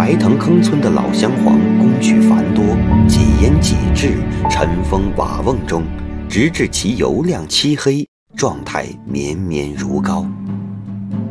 白藤坑村的老香黄工序繁多，几烟几制，尘封瓦瓮中，直至其油亮漆黑，状态绵绵如膏。